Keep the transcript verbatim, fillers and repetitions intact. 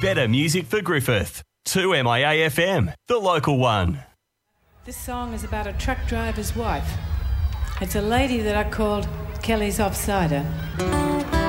Better music for Griffith. two M I A F M, the local one. This song is about a truck driver's wife. It's a lady that I called Kelly's Offsider.